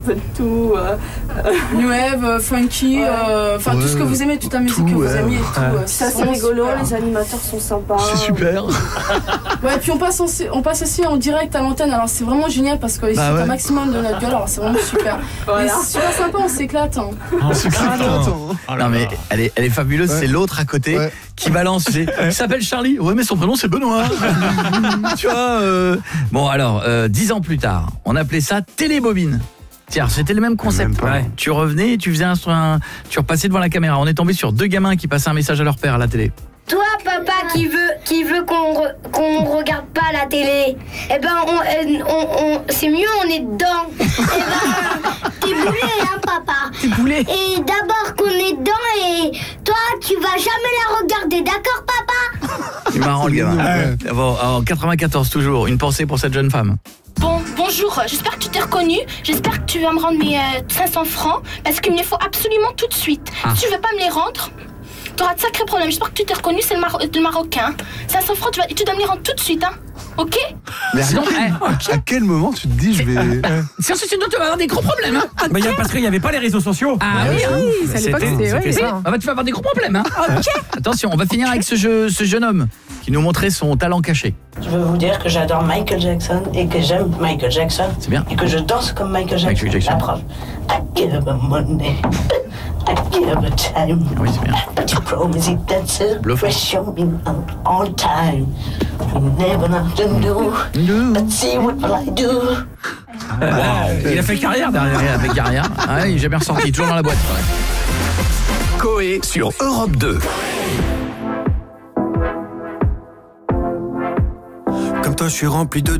Tout, new wave, funky, enfin tout ce que vous aimez, toute la musique que vous aimez et tout. C'est assez rigolo, les animateurs sont sympas. C'est super. Ouais, et puis on passe aussi en direct à l'antenne, alors c'est vraiment génial parce qu'ils sont un maximum de notre gueule, alors c'est vraiment super. Voilà. C'est super sympa, on s'éclate. On s'éclate. Non mais elle est fabuleuse, c'est l'autre à côté qui balance. Il s'appelle Charlie. Ouais mais son prénom c'est Benoît. Tu vois Bon alors 10 ans plus tard, on appelait ça Télébobine. Tiens, c'était le même concept. Ouais. Tu revenais, tu repassais devant la caméra. On est tombé sur deux gamins qui passaient un message à leur père à la télé. Toi, papa, qui veut qu'on regarde pas la télé, eh ben, c'est mieux, on est dedans. Eh ben, t'es boulé, hein, papa. T'es boulé. Et d'abord qu'on est dedans et toi, tu vas jamais la regarder, d'accord, papa? C'est marrant, le gamin. Bon, en 94, toujours, une pensée pour cette jeune femme. Bonjour, j'espère que tu t'es reconnu. J'espère que tu vas me rendre mes 500 francs parce qu'il me les faut absolument tout de suite. Si tu veux pas me les rendre, tu auras de sacrés problèmes. J'espère que tu t'es reconnu, c'est le Marocain. 500 francs, tu dois me les rendre tout de suite, hein. Ok? Mais à quel moment tu te dis je vais... Sinon tu vas avoir des gros problèmes, hein. Okay. Parce qu'il n'y avait pas les réseaux sociaux. Ah oui, à l'époque c'était ça. Tu vas avoir des gros problèmes, hein. Ok. Attention, on va finir avec ce jeune homme qui nous montrait son talent caché. Je veux vous dire que j'adore Michael Jackson et que j'aime Michael Jackson. C'est bien. Et que je danse comme Michael Jackson. La preuve. I give him money. I give him time. Oui, c'est bien. But you promise it, that's it. Show me all time. You never know to do. Let's see what will I do. Il a fait carrière derrière. Il a fait carrière. Ah, il est jamais ressorti, toujours dans la boîte. Coé sur Europe 2. Comme toi, je suis rempli de